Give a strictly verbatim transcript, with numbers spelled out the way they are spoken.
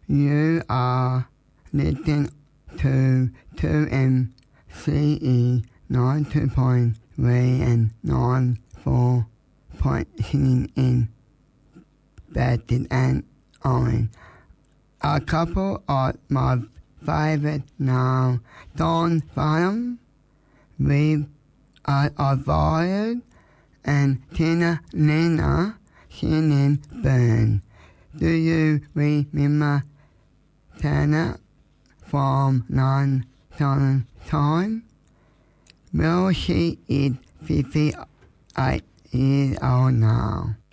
You are listening to two M C E ninety point three and ninety-four point seven in Bedford and Orange. A couple of my favourite now, Dawn Farnham, with uh, Avoid, and Tina Lena singing Burn. Do you remember Tana from Long Time? Well, she is fifty-eight years old now.